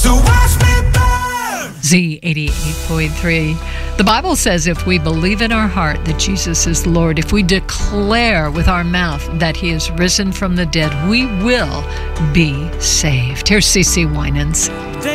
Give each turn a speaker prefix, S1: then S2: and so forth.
S1: So watch me burn.
S2: Z88.3. The Bible says if we believe in our heart that Jesus is Lord, if we declare with our mouth that he is risen from the dead, we will be saved. Here's CeCe Winans.